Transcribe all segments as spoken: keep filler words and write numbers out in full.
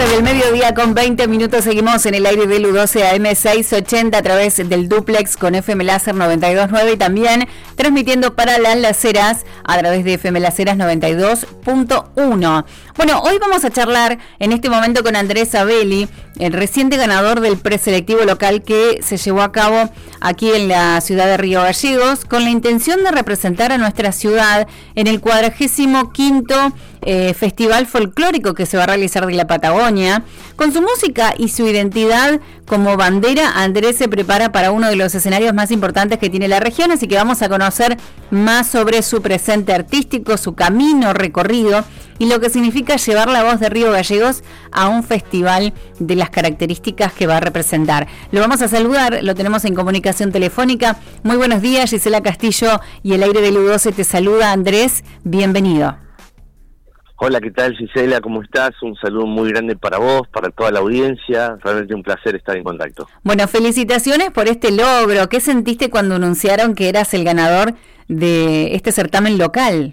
del mediodía con veinte minutos seguimos en el aire del U doce A M seiscientos ochenta a través del duplex con F M Láser noventa y dos punto nueve y también transmitiendo para las Laceras a través de F M Laceras noventa y dos punto uno. Bueno, hoy vamos a charlar en este momento con Andrés Abeli, el reciente ganador del preselectivo local que se llevó a cabo aquí en la ciudad de Río Gallegos con la intención de representar a nuestra ciudad en el cuadragésimo quinto eh, Festival Folclórico que se va a realizar de la Patagonia. Con su música y su identidad como bandera, Andrés se prepara para uno de los escenarios más importantes que tiene la región, así que vamos a conocer más sobre su presente artístico, su camino recorrido y lo que significa llevar la voz de Río Gallegos a un festival de las características que va a representar. Lo vamos a saludar, lo tenemos en comunicación telefónica. Muy buenos días, Gisela Castillo y el aire del U doce te saluda. Andrés, bienvenido. Hola, ¿qué tal, Gisela? ¿Cómo estás? Un saludo muy grande para vos, para toda la audiencia. Realmente un placer estar en contacto. Bueno, felicitaciones por este logro. ¿Qué sentiste cuando anunciaron que eras el ganador de este certamen local?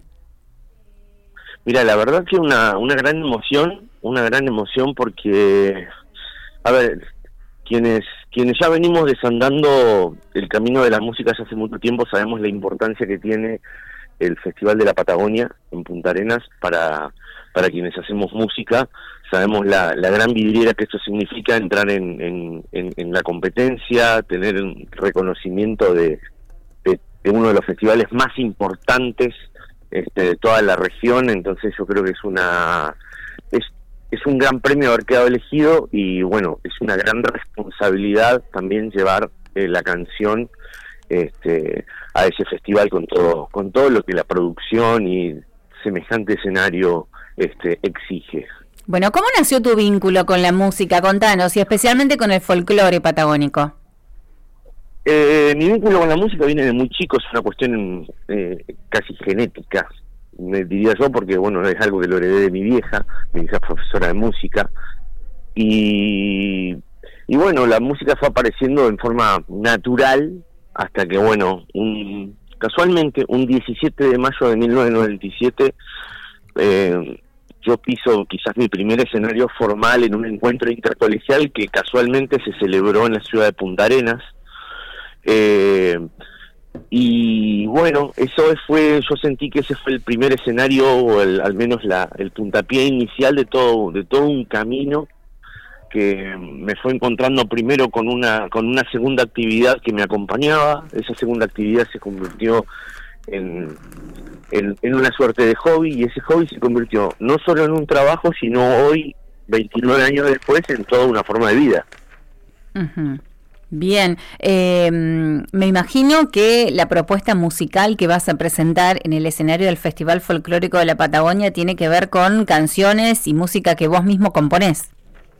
Mira, la verdad que una, una gran emoción, una gran emoción porque, a ver, quienes quienes ya venimos desandando el camino de la música ya hace mucho tiempo sabemos la importancia que tiene el Festival de la Patagonia en Punta Arenas para para quienes hacemos música. Sabemos la, la gran vidriera que esto significa, entrar en, en, en, en la competencia, tener un reconocimiento de, de, de uno de los festivales más importantes este, de toda la región. Entonces yo creo que es una es, es un gran premio haber quedado elegido y bueno, es una gran responsabilidad también llevar eh, la canción este a ese festival con todo con todo lo que la producción y semejante escenario este exige. Bueno, ¿cómo nació tu vínculo con la música? Contanos, y especialmente con el folclore patagónico. Eh, mi vínculo con la música viene de muy chico, es una cuestión eh, casi genética, me diría yo, porque bueno, es algo que lo heredé de mi vieja, mi vieja es profesora de música, y, y bueno, la música fue apareciendo en forma natural, hasta que bueno, un, casualmente un diecisiete de mayo de mil novecientos noventa y siete, eh, yo piso quizás mi primer escenario formal en un encuentro intercolegial que casualmente se celebró en la ciudad de Punta Arenas. Eh, y bueno, eso fue, yo sentí que ese fue el primer escenario, o el, al menos la, el puntapié inicial de todo, de todo un camino que me fue encontrando primero con una con una segunda actividad que me acompañaba. Esa segunda actividad se convirtió en, en, en una suerte de hobby, y ese hobby se convirtió no solo en un trabajo, sino hoy, veintinueve años después, en toda una forma de vida. Uh-huh. Bien, eh, me imagino que la propuesta musical que vas a presentar en el escenario del Festival Folclórico de la Patagonia tiene que ver con canciones y música que vos mismo componés.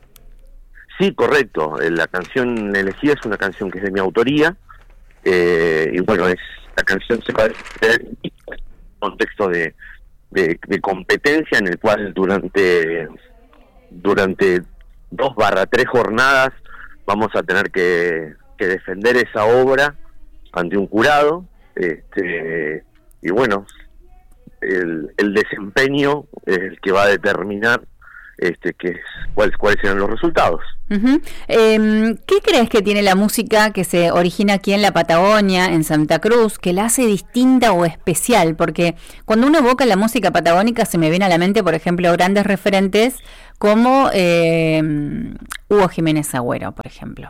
Sí, correcto. La canción elegida es una canción que es de mi autoría, eh, y bueno, es la canción se va a hacer en un contexto de, de, de competencia en el cual durante durante dos barra tres jornadas vamos a tener que, que defender esa obra ante un jurado, este, y bueno, el, el desempeño es el que va a determinar este que es cuáles cuáles serán los resultados. Uh-huh. Eh, ¿Qué crees que tiene la música que se origina aquí en la Patagonia, en Santa Cruz, que la hace distinta o especial? Porque cuando uno evoca la música patagónica se me viene a la mente, por ejemplo, grandes referentes como eh, Hugo Jiménez Agüero, por ejemplo.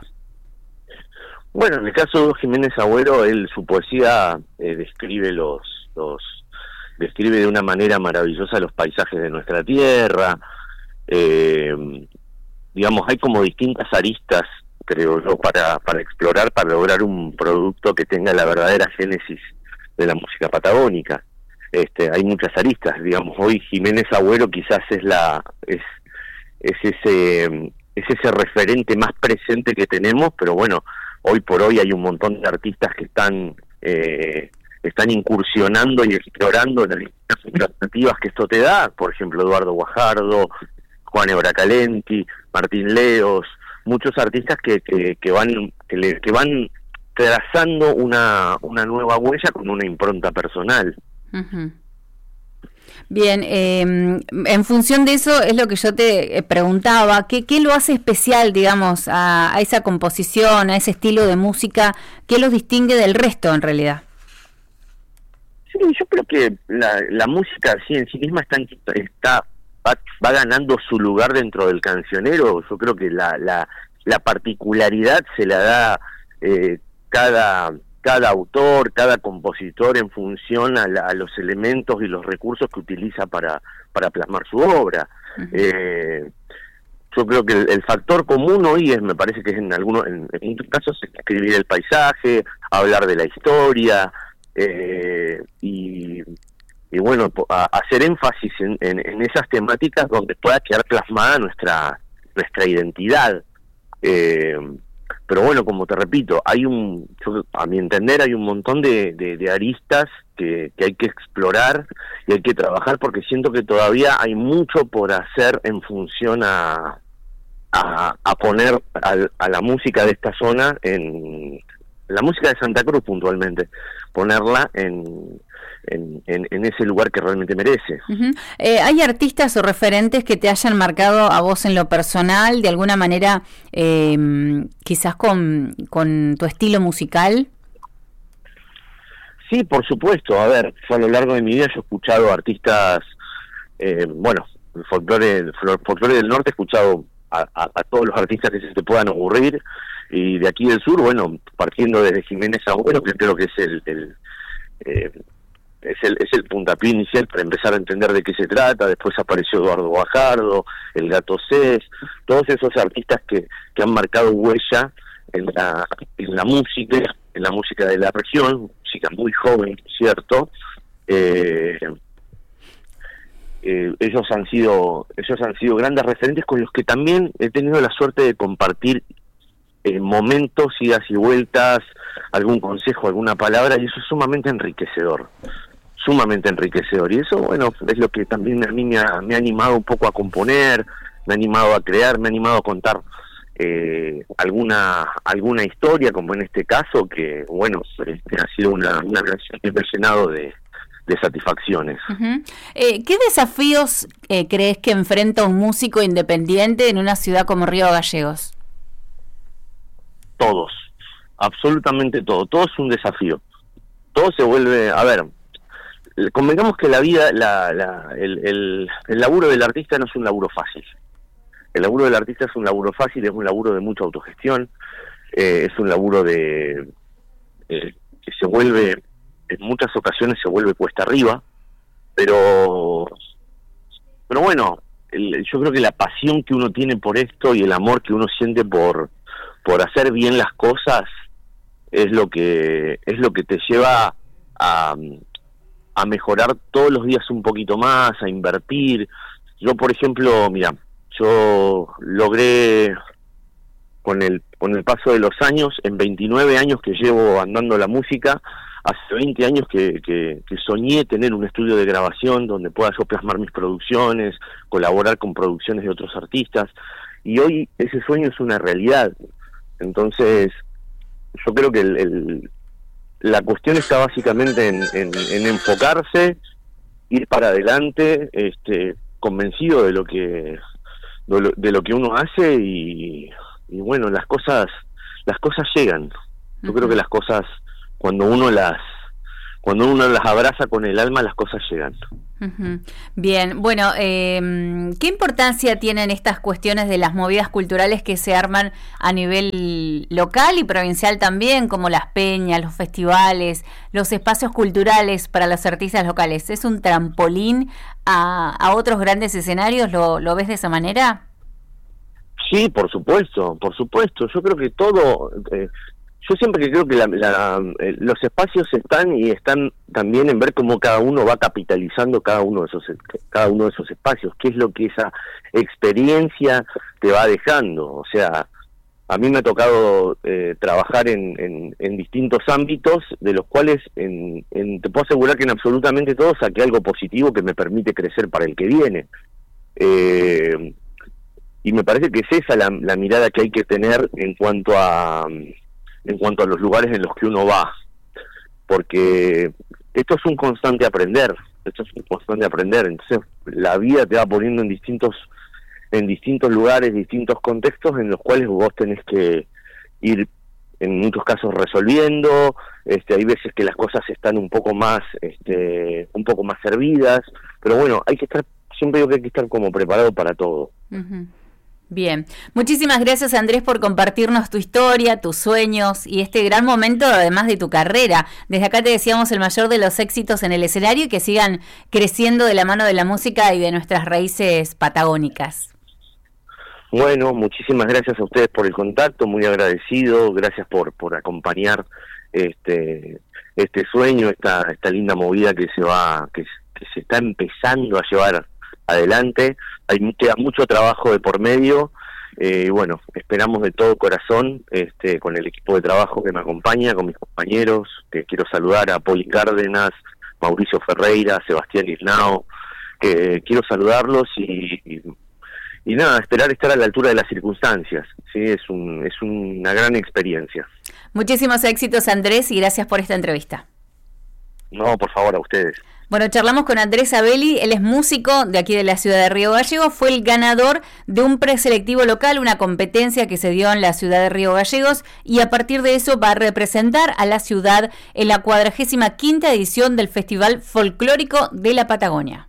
Bueno, en el caso de Hugo Jiménez Agüero, él su poesía eh, describe los los describe de una manera maravillosa los paisajes de nuestra tierra. Eh, digamos, hay como distintas aristas, creo yo, para, para explorar, para lograr un producto que tenga la verdadera génesis de la música patagónica. Este, hay muchas aristas, digamos, hoy Jiménez Agüero quizás es la es, es ese es ese referente más presente que tenemos, pero bueno, hoy por hoy hay un montón de artistas que están eh, están incursionando y explorando las distintas alternativas que esto te da, por ejemplo, Eduardo Guajardo, Juan Ebracalenti, Martín Leos, muchos artistas que, que, que van que, le, que van trazando una, una nueva huella con una impronta personal. Uh-huh. Bien, eh, en función de eso es lo que yo te preguntaba, ¿qué, qué lo hace especial, digamos, a, a esa composición, a ese estilo de música? ¿Qué los distingue del resto en realidad? Sí, yo creo que la, la música así en sí misma está, está va, va ganando su lugar dentro del cancionero. Yo creo que la, la, la particularidad se la da eh, cada... cada autor, cada compositor en función a, la, a los elementos y los recursos que utiliza para, para plasmar su obra. Uh-huh. Eh, yo creo que el, el factor común hoy es, me parece que es en algunos, en, en muchos casos, escribir el paisaje, hablar de la historia, eh, y, y bueno, a, hacer énfasis en, en, en esas temáticas donde pueda quedar plasmada nuestra, nuestra identidad. Eh, Pero bueno, como te repito, hay un, yo, a mi entender, hay un montón de, de, de aristas que, que hay que explorar y hay que trabajar, porque siento que todavía hay mucho por hacer en función a, a, a poner a, a la música de esta zona, en la música de Santa Cruz puntualmente, ponerla en, en, en, en ese lugar que realmente merece. Uh-huh. Eh, ¿Hay artistas o referentes que te hayan marcado a vos en lo personal, de alguna manera, eh, quizás con, con tu estilo musical? Sí, por supuesto. A ver, yo a lo largo de mi vida yo he escuchado artistas, eh, bueno, folclore, folclore del norte he escuchado a, a, a todos los artistas que se te puedan ocurrir, y de aquí del sur, bueno, partiendo desde Jiménez Agüero, que creo que es el... el eh, Es el, es el puntapié inicial para empezar a entender de qué se trata. Después apareció Eduardo Bajardo, el Gato Cés, todos esos artistas que, que han marcado huella en la, en la música, en la música de la región, música muy joven, ¿cierto? Eh, eh, ellos han sido, ellos han sido grandes referentes con los que también he tenido la suerte de compartir eh, momentos, idas y vueltas, algún consejo, alguna palabra, y eso es sumamente enriquecedor. sumamente enriquecedor, y eso, bueno, es lo que también a mí me ha, me ha animado un poco a componer, me ha animado a crear, me ha animado a contar eh, alguna alguna historia, como en este caso, que, bueno, este, ha sido una, una creación que me ha llenado de, de satisfacciones. Uh-huh. Eh, ¿Qué desafíos eh, crees que enfrenta un músico independiente en una ciudad como Río Gallegos? Todos, absolutamente todo, todo es un desafío. Todo se vuelve, a ver, convengamos que la vida, la, la, el, el, el laburo del artista no es un laburo fácil. El laburo del artista es un laburo fácil, es un laburo de mucha autogestión, eh, es un laburo de eh, que se vuelve, en muchas ocasiones se vuelve cuesta arriba, pero pero bueno, el, yo creo que la pasión que uno tiene por esto y el amor que uno siente por por hacer bien las cosas es lo que es lo que te lleva a a mejorar todos los días un poquito más, a invertir. Yo, por ejemplo, mira, yo logré, con el con el paso de los años, en veintinueve años que llevo andando la música, hace veinte años que, que, que soñé tener un estudio de grabación donde pueda yo plasmar mis producciones, colaborar con producciones de otros artistas, y hoy ese sueño es una realidad. Entonces, yo creo que el... el la cuestión está básicamente en, en, en enfocarse, ir para adelante, este, convencido de lo que de lo, de lo que uno hace, y, y bueno, las cosas las cosas llegan. Yo uh-huh. creo que las cosas, cuando uno las cuando uno las abraza con el alma, las cosas llegan. Uh-huh. Bien, bueno, eh, ¿qué importancia tienen estas cuestiones de las movidas culturales que se arman a nivel local y provincial también, como las peñas, los festivales, los espacios culturales para los artistas locales? ¿Es un trampolín a, a otros grandes escenarios? ¿Lo, lo ves de esa manera? Sí, por supuesto, por supuesto. Yo creo que todo... Eh, Yo siempre que creo que la, la, los espacios están y están también en ver cómo cada uno va capitalizando cada uno de esos cada uno de esos espacios, qué es lo que esa experiencia te va dejando. O sea, a mí me ha tocado eh, trabajar en, en, en distintos ámbitos, de los cuales en, en, te puedo asegurar que en absolutamente todos saqué algo positivo que me permite crecer para el que viene. Eh, y me parece que es esa la, la mirada que hay que tener en cuanto a... en cuanto a los lugares en los que uno va, porque esto es un constante aprender, esto es cuestión de aprender. Entonces la vida te va poniendo en distintos en distintos lugares, distintos contextos en los cuales vos tenés que ir, en muchos casos, resolviendo. Este, hay veces que las cosas están un poco más este, un poco más servidas, pero bueno, hay que estar, siempre digo que hay que estar como preparado para todo. Uh-huh. Bien, muchísimas gracias, Andrés, por compartirnos tu historia, tus sueños y este gran momento, además de tu carrera. Desde acá te deseamos el mayor de los éxitos en el escenario y que sigan creciendo de la mano de la música y de nuestras raíces patagónicas. Bueno, muchísimas gracias a ustedes por el contacto, muy agradecido, gracias por por acompañar este este sueño, esta esta linda movida que se va que, que se está empezando a llevar adelante. Hay queda mucho trabajo de por medio, eh, y bueno, esperamos de todo corazón, este, con el equipo de trabajo que me acompaña, con mis compañeros, que quiero saludar a Poli Cárdenas, Mauricio Ferreira, Sebastián Isnao, que quiero saludarlos y, y, y nada, esperar estar a la altura de las circunstancias, sí, es un es una gran experiencia. Muchísimos éxitos, Andrés, y gracias por esta entrevista. No, por favor, a ustedes. Bueno, charlamos con Andrés Abelli, él es músico de aquí de la ciudad de Río Gallegos, fue el ganador de un preselectivo local, una competencia que se dio en la ciudad de Río Gallegos, y a partir de eso va a representar a la ciudad en la cuadragésima quinta edición del Festival Folclórico de la Patagonia.